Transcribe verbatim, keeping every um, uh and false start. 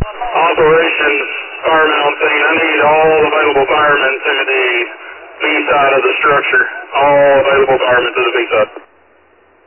Operations, firemen on scene. I need all available firemen to the B side of the structure. All available firemen to the B side.